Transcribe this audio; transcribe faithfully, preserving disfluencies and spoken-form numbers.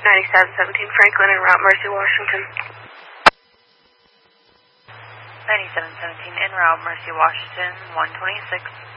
ninety-seven seventeen Franklin en route Mercy, Washington. ninety-seven seventeen en route Mercy, Washington, one twenty-six.